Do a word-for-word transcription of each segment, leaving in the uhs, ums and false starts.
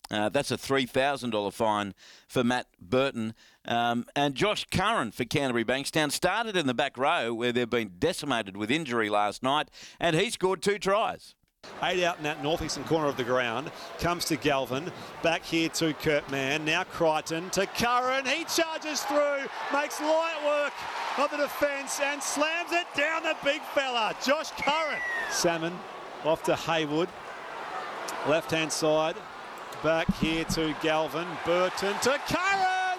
Uh, that's a three thousand dollars fine for Matt Burton. Um, and Josh Curran for Canterbury Bankstown started in the back row where they've been decimated with injury last night, and he scored two tries. Eight out in that northeastern corner of the ground. Comes to Galvin. Back here to Kurt Mann. Now Crichton to Curran. He charges through. Makes light work of the defence and slams it down the big fella. Josh Curran. Salmon off to Haywood. Left hand side. Back here to Galvin. Burton to Curran.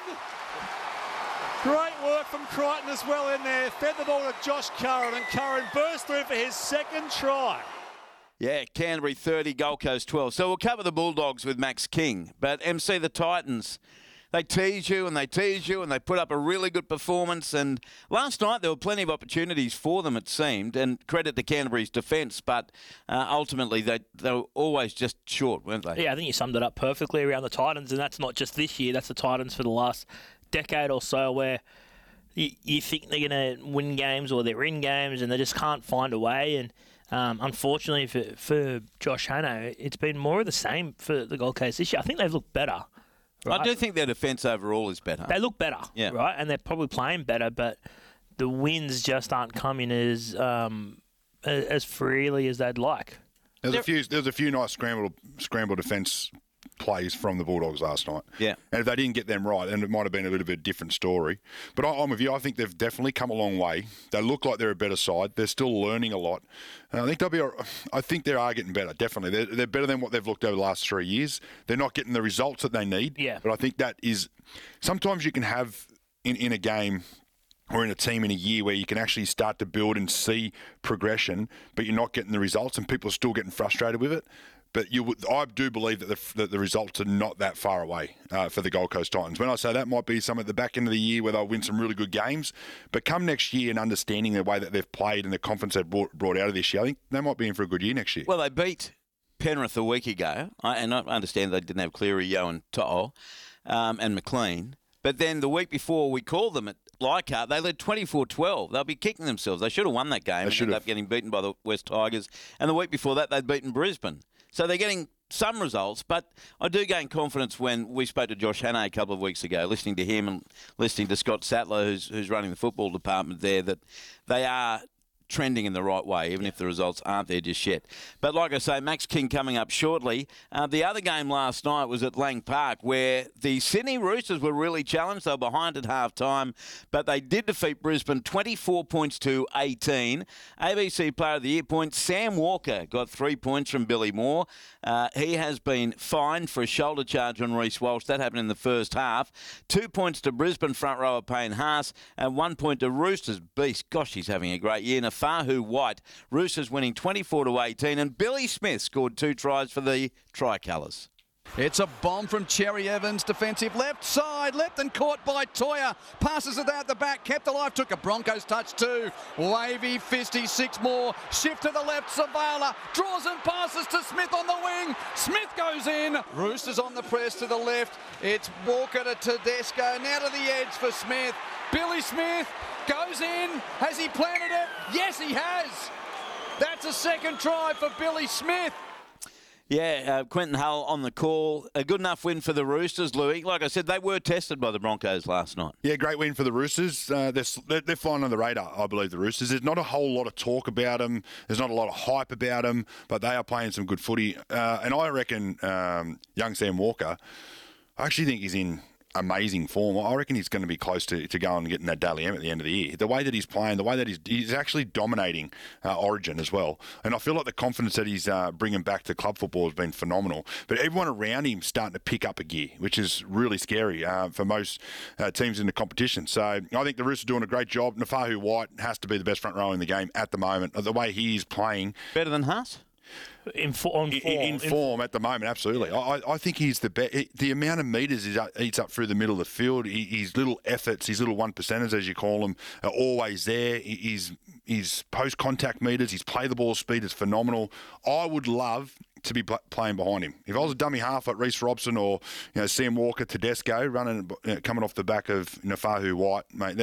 Great work from Crichton as well in there. Fed the ball to Josh Curran, and Curran burst through for his second try. Yeah, Canterbury thirty, Gold Coast twelve. So we'll cover the Bulldogs with Max King. But M C, the Titans, they tease you and they tease you and they put up a really good performance. And last night there were plenty of opportunities for them, it seemed. And credit to Canterbury's defence, but uh, ultimately they, they were always just short, weren't they? Yeah, I think you summed it up perfectly around the Titans. And that's not just this year, that's the Titans for the last decade or so, where you, you think they're going to win games or they're in games and they just can't find a way. And Um, unfortunately for, for Josh Hannah, it's been more of the same for the Gold Coast this year. I think they've looked better. Right? I do think their defence overall is better. They look better, yeah. right? And they're probably playing better, but the wins just aren't coming as um, as freely as they'd like. There's a few. There's a few nice scramble scramble defence plays from the Bulldogs last night. Yeah. And if they didn't get them right, then it might have been a little bit different story. But I, I'm with you. I think they've definitely come a long way. They look like they're a better side. They're still learning a lot. And I think they'll be. I think they are getting better. Definitely, they're, they're better than what they've looked over the last three years. They're not getting the results that they need. Yeah. But I think that is sometimes you can have in, in a game or in a team in a year where you can actually start to build and see progression, but you're not getting the results, and people are still getting frustrated with it. But you, would, I do believe that the, that the results are not that far away uh, for the Gold Coast Titans. When I say that, might be some at the back end of the year where they'll win some really good games. But come next year and understanding the way that they've played and the confidence they've brought, brought out of this year, I think they might be in for a good year next year. Well, they beat Penrith a week ago, I, and I understand they didn't have Cleary, Yeo and To'o um, and McLean. But then the week before we called them at Leichhardt, they led twenty-four twelve. They'll be kicking themselves. They should have won that game and ended up getting beaten by the West Tigers. And the week before that, they'd beaten Brisbane. So they're getting some results, but I do gain confidence when we spoke to Josh Hannah a couple of weeks ago, listening to him and listening to Scott Sattler, who's, who's running the football department there, that they are trending in the right way, even if the results aren't there just yet. But like I say, Max King coming up shortly. Uh, the other game last night was at Lang Park, where the Sydney Roosters were really challenged. They were behind at half-time, but they did defeat Brisbane twenty-four points to eighteen. A B C Player of the Year points, Sam Walker got three points from Billy Moore. Uh, he has been fined for a shoulder charge on Reece Walsh. That happened in the first half. Two points to Brisbane front rower Payne Haas, and one point to Roosters beast. Gosh, he's having a great year. Fahu White, Roosters winning twenty-four to eighteen, and Billy Smith scored two tries for the Tricolours. It's a bomb from Cherry Evans, defensive left side, left and caught by Toya. Passes it out the back, kept alive, took a Broncos touch too. Wavy, fisty, six more. Shift to the left, Zavala draws and passes to Smith on the wing. Smith goes in. Roosters on the press to the left. It's Walker to Tedesco, now to the edge for Smith. Billy Smith goes in. Has he planted it? Yes, he has. That's a second try for Billy Smith. Yeah, uh, Quentin Hull on the call. A good enough win for the Roosters, Louis. Like I said, they were tested by the Broncos last night. Yeah, great win for the Roosters. Uh, they're, they're flying on the radar, I believe, the Roosters. There's not a whole lot of talk about them. There's not a lot of hype about them, but they are playing some good footy. Uh, and I reckon um, young Sam Walker, I actually think he's in amazing form. I reckon he's going to be close to, to going and getting that Dally M at the end of the year. The way that he's playing, the way that he's, he's actually dominating uh, Origin as well. And I feel like the confidence that he's uh, bringing back to club football has been phenomenal. But everyone around him starting to pick up a gear, which is really scary uh, for most uh, teams in the competition. So I think the Roosters are doing a great job. Nafahu White has to be the best front row in the game at the moment. The way he is playing. Better than Haas? In, for, in, form. In, in form at the moment, absolutely. I, I think he's the best. The amount of metres he eats up through the middle of the field, he, his little efforts, his little one percenters, as you call them, are always there. His, his post-contact metres, his play the ball speed is phenomenal. I would love to be playing behind him. If I was a dummy half like Reece Robson or you know Sam Walker, Tedesco, running, you know, coming off the back of Nafahu White, mate,